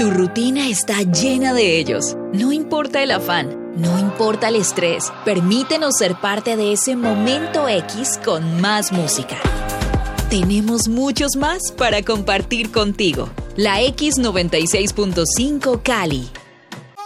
Tu rutina está llena de ellos. No importa el afán, no importa el estrés. Permítenos ser parte de ese momento X con más música. Tenemos muchos más para compartir contigo. La X96.5 Cali.